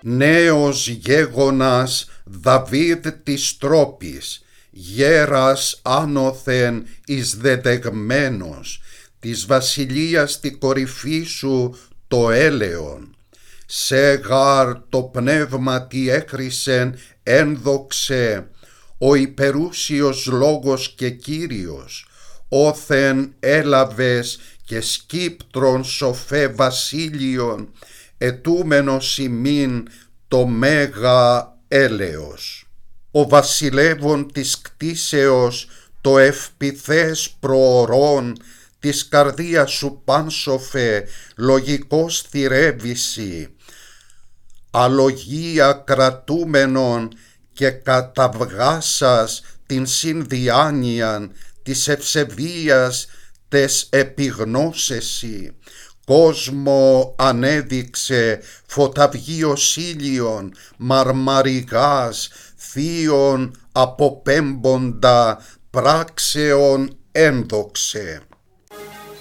Νέος γέγονας Δαβίδ της τρόπης, γέρας άνωθεν εις δεδεγμένος, της βασιλείας τη κορυφή σου το έλεον. Σε γάρ το πνεύμα τι έκρισεν ένδοξε, ο υπερούσιος λόγος και Κύριος, όθεν έλαβες και σκύπτρον σοφέ βασίλειον, ετούμενος ημίν το μέγα έλεος. Ο βασιλεύων της κτίσεως το ευπηθές προορών, της καρδίας σου πάνσοφε λογικός θηρεύηση, αλογία κρατούμενον και καταβγάσας την συνδιάνοιαν της ευσεβίας τες επιγνώσεσι. Κόσμο ανέδειξε φωταυγίος ήλιον, μαρμαριγάς, θείον αποπέμποντα πράξεων ένδοξε.